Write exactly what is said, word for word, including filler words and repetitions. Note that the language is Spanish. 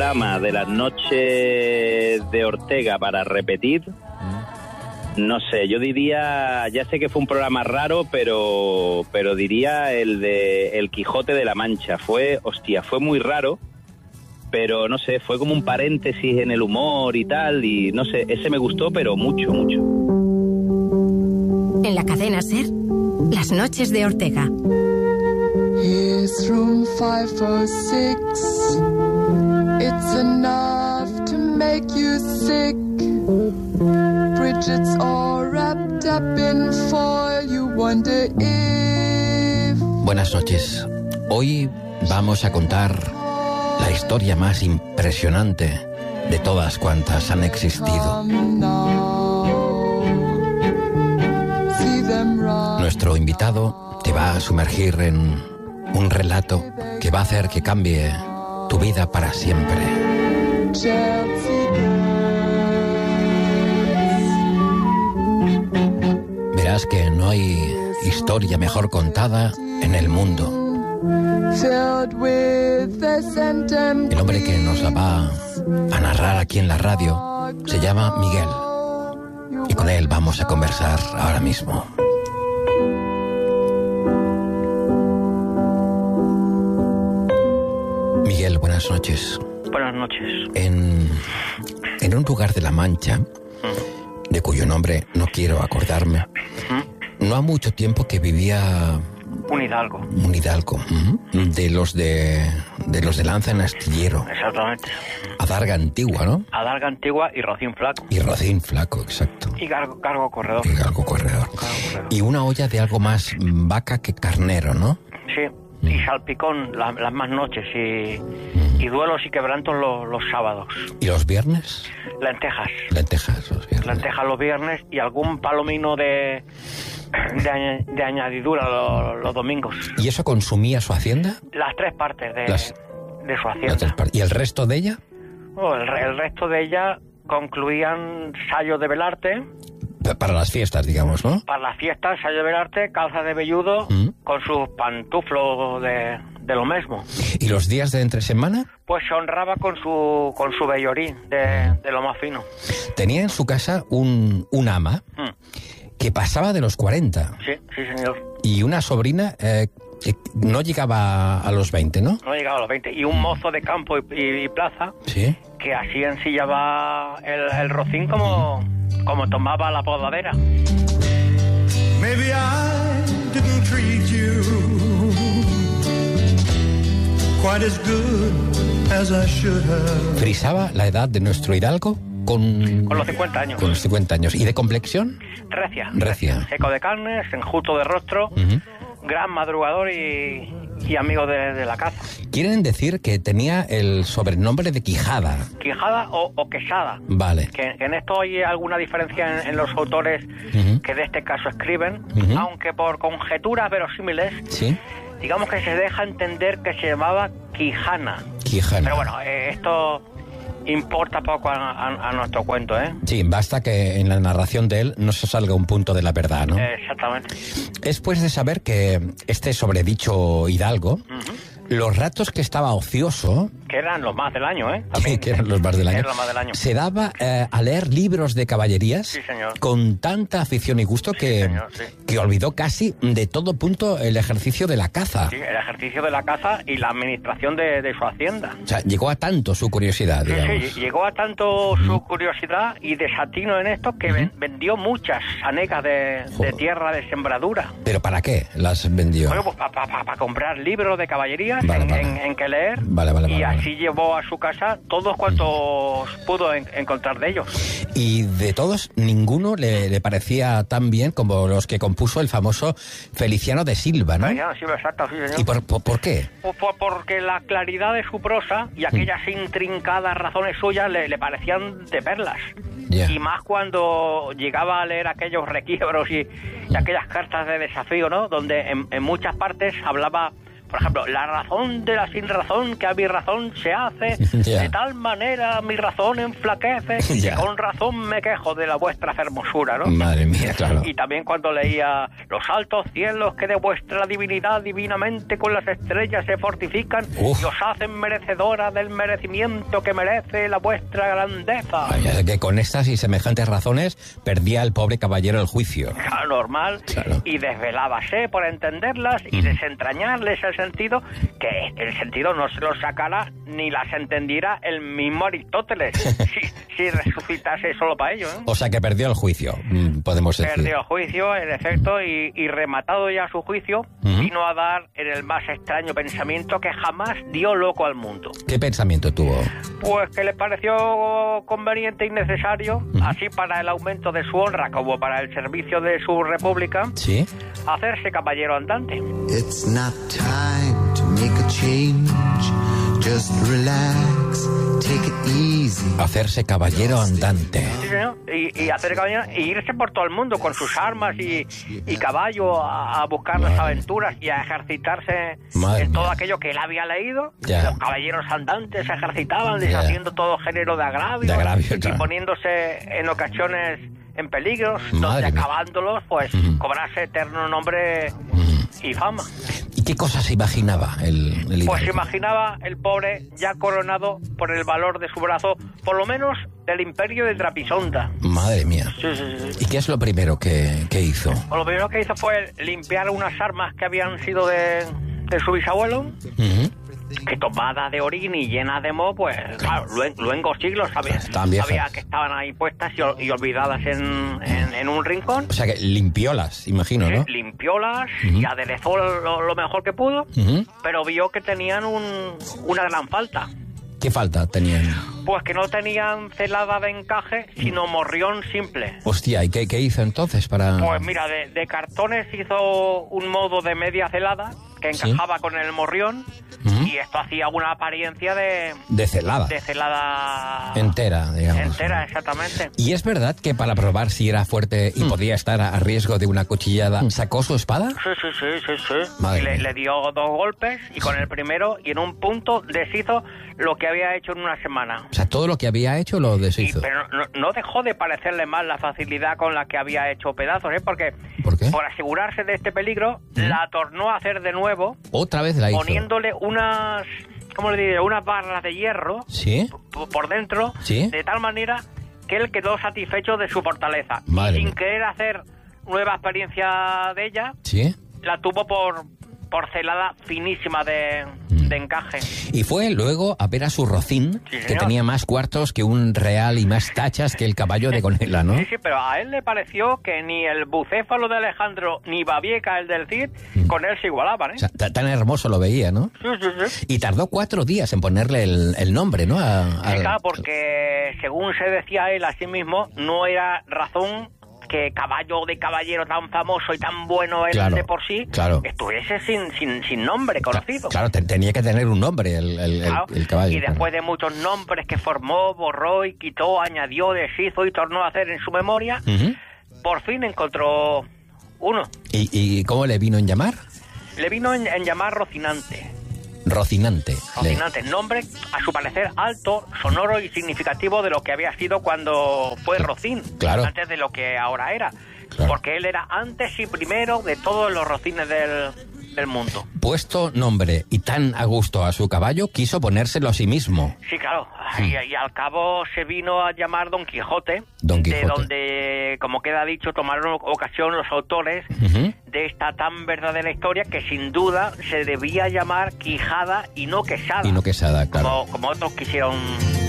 programa de las noches de Ortega para repetir, no sé, yo diría, ya sé que fue un programa raro, pero pero diría el de El Quijote de la Mancha. Fue, hostia, fue muy raro, pero no sé, fue como un paréntesis en el humor y tal, y no sé, ese me gustó, pero mucho, mucho. En la cadena SER, Las noches de Ortega. Here's room five oh six. It's enough to make you sick. Bridget's all wrapped up in foil. You wonder if... Buenas noches. Hoy vamos a contar la historia más impresionante de todas cuantas han existido. Nuestro invitado te va a sumergir en un relato que va a hacer que cambie tu vida para siempre. Verás que no hay historia mejor contada en el mundo. El hombre que nos la va a narrar aquí en la radio se llama Miguel, y con él vamos a conversar ahora mismo. Miguel, buenas noches. Buenas noches. En, en un lugar de La Mancha, mm. de cuyo nombre no quiero acordarme, mm. no ha mucho tiempo que vivía... Un hidalgo. Un hidalgo. Mm. De los de de los de Lanza en Astillero. Exactamente. Adarga Antigua, ¿no? Adarga Antigua y Rocín Flaco. Y Rocín Flaco, exacto. Y Cargo, cargo Corredor. Y Cargo Corredor. Cargo Corredor. Y una olla de algo más vaca que carnero, ¿no? Sí. Y salpicón la, las más noches y, mm. y duelos y quebrantos los, los sábados. ¿Y los viernes? Lentejas. Lentejas los viernes. Lentejas los viernes y algún palomino de, de, de añadidura los, los domingos. ¿Y eso consumía su hacienda? Las tres partes de, las, de su hacienda. ¿Y el resto de ella? Oh, el, el resto de ella concluían sayos de velarte. Para las fiestas, digamos, ¿no? Para las fiestas, sayo de velarte, calza de velludo, mm. con sus pantuflos de, de lo mismo. ¿Y los días de entre semana? Pues se honraba con su con su vellorí de, de lo más fino. Tenía en su casa un, un ama mm. que pasaba de los cuarenta. Sí, sí, señor. Y una sobrina eh, que no llegaba a los veinte, ¿no? No llegaba a los veinte. Y un mozo de campo y, y, y plaza, ¿sí? Que así ensillaba el, el rocín como... como tomaba la podadera. Maybe I didn't treat you quite as good as I should have. ¿Frisaba la edad de nuestro hidalgo? Con, con los cincuenta años. Con los cincuenta años. ¿Y de complexión? Recia. Recia. Seco de carnes, enjuto de rostro, uh-huh. gran madrugador y, y amigo de, de la caza. Quieren decir que tenía el sobrenombre de Quijada. Quijada o, o Quesada. Vale. Que, que en esto hay alguna diferencia en, en los autores uh-huh. que de este caso escriben, uh-huh. aunque por conjeturas verosímiles, ¿sí? digamos que se deja entender que se llamaba Quijana. Quijana. Pero bueno, eh, esto... importa poco a, a, a nuestro cuento, ¿eh? Sí, basta que en la narración de él no se salga un punto de la verdad, ¿no? Exactamente. Es pues de saber que este sobredicho hidalgo, uh-huh. los ratos que estaba ocioso... Que eran los más del año, ¿eh? También, que eran los más del año. Eran los más del año. Se daba eh, a leer libros de caballerías. Sí, señor. Con tanta afición y gusto que, sí, señor, sí. que olvidó casi de todo punto el ejercicio de la caza. Sí, el ejercicio de la caza y la administración de, de su hacienda. O sea, llegó a tanto su curiosidad, sí, digamos. Sí, llegó a tanto uh-huh. su curiosidad y desatino en esto que uh-huh. vendió muchas anegas de, de tierra de sembradura. ¿Pero para qué las vendió? Bueno, pues para pa, pa, pa comprar libros de caballerías vale, en, vale. En, en que leer. Vale, vale, y vale, así vale. llevó a su casa todos cuantos uh-huh. pudo en, encontrar de ellos. Y de todos, ninguno le, le parecía tan bien como los que compuso el famoso Feliciano de Silva, ¿no? Feliciano de Silva, exacto, sí, señor. ¿Y por, por, por qué? Por, por, porque la claridad de su prosa y aquellas uh-huh. intrincadas razones suyas le, le parecían de perlas. Yeah. Y más cuando llegaba a leer aquellos requiebros y, y aquellas cartas de desafío, ¿no? Donde en, en muchas partes hablaba por ejemplo, la razón de la sin razón que a mi razón se hace, yeah. de tal manera mi razón enflaquece, yeah. con razón me quejo de la vuestra hermosura, ¿no? Madre mía, claro. Y también cuando leía los altos cielos que de vuestra divinidad divinamente con las estrellas se fortifican Uf. y os hacen merecedora del merecimiento que merece la vuestra grandeza. Vaya, que con estas y semejantes razones perdía el pobre caballero el juicio. Claro, normal. Claro. Y desvelábase por entenderlas y mm. desentrañarles el sentido, que el sentido no se lo sacara ni las entendiera el mismo Aristóteles si, si resucitase solo para ello, ¿eh? O sea que perdió el juicio, podemos decir. Perdió el juicio, en efecto, y, y rematado ya su juicio, uh-huh. vino a dar en el más extraño pensamiento que jamás dio loco al mundo. ¿Qué pensamiento tuvo? Pues que le pareció conveniente y necesario, uh-huh. así para el aumento de su honra como para el servicio de su república, ¿sí? hacerse caballero andante. It's not time to make a change. Just relax, take it easy. Hacerse caballero andante. Sí, señor. Y, y hacer caballero y irse por todo el mundo con sus armas y, y caballo a, a buscar Madre. las aventuras y a ejercitarse Madre en todo mía. aquello que él había leído. Ya. Los caballeros andantes se ejercitaban deshaciendo ya. todo género de agravio, de agravio y claro. poniéndose en ocasiones en peligros, Madre donde mía. acabándolos, pues uh-huh. cobrase eterno nombre uh-huh. y fama. ¿Y qué cosas imaginaba el, el Pues imaginaba el pobre ya coronado por el valor de su brazo, por lo menos del imperio de Trapisonda. Madre mía. Sí, sí, sí. ¿Y qué es lo primero que, que hizo? Pues lo primero que hizo fue limpiar unas armas que habían sido de, de su bisabuelo, uh-huh. que tomada de orín y llena de moho, pues claro, luengos siglos sabía, sabía que estaban ahí puestas y, y olvidadas en, en, en un rincón. O sea que limpiólas, imagino, sí, ¿no? Limpiólas uh-huh. y aderezó lo, lo mejor que pudo, uh-huh. pero vio que tenían un, una gran falta. ¿Qué falta tenían? Pues que no tenían celada de encaje, sino morrión simple. Hostia, ¿y qué, qué hizo entonces para...? Pues mira, de, de cartones hizo un modo de media celada que encajaba ¿sí? con el morrión uh-huh. y esto hacía una apariencia de... De celada. De celada... Entera, digamos. Entera, exactamente. ¿Y es verdad que para probar si era fuerte y mm. podía estar a riesgo de una cuchillada, sacó su espada? Sí, sí, sí, sí, sí. Y le, le dio dos golpes y con el primero y en un punto deshizo lo que había hecho en una semana. O sea, todo lo que había hecho lo deshizo. Y, pero no, no dejó de parecerle mal la facilidad con la que había hecho pedazos, ¿eh? Porque ¿Por qué? por asegurarse de este peligro, ¿Mm? la tornó a hacer de nuevo. Otra vez la hizo. Poniéndole unas, ¿cómo le diré? Unas barras de hierro. ¿Sí? Por, por dentro. ¿Sí? De tal manera que él quedó satisfecho de su fortaleza. Madre y sin mía. querer hacer nueva experiencia de ella, ¿sí? La tuvo por... porcelada finísima de, mm. de encaje. Y fue luego a ver a su rocín, sí, que tenía más cuartos que un real y más tachas que el caballo de Gonela, ¿no? Sí, sí, pero a él le pareció que ni el bucéfalo de Alejandro ni Babieca, el del Cid, mm. con él se igualaban, ¿eh? O sea, t- tan hermoso lo veía, ¿no? Sí, sí, sí. Y tardó cuatro días en ponerle el, el nombre, ¿no? A, a, sí, claro, porque según se decía él a sí mismo, no era razón que caballo de caballero tan famoso y tan bueno él claro, de por sí, claro. estuviese sin, sin, sin nombre conocido. Claro, te, tenía que tener un nombre el, el, claro. el, el caballo. Y después claro. de muchos nombres que formó, borró y quitó, añadió, deshizo y tornó a hacer en su memoria, uh-huh. por fin encontró uno. ¿Y, ¿Y cómo le vino en llamar? Le vino en, en llamar Rocinante. Rocinante. Rocinante, nombre a su parecer alto, sonoro y significativo de lo que había sido cuando fue Rocín, claro. antes de lo que ahora era, claro. porque él era antes y primero de todos los rocines del, del mundo. Puesto nombre y tan a gusto a su caballo, quiso ponérselo a sí mismo. Sí, claro, sí. y, y al cabo se vino a llamar Don Quijote, Don Quijote. de donde, como queda dicho, tomaron ocasión los autores uh-huh. de esta tan verdadera historia que sin duda se debía llamar Quijada y no Quesada. Y no Quesada, claro. Como, como otros quisieron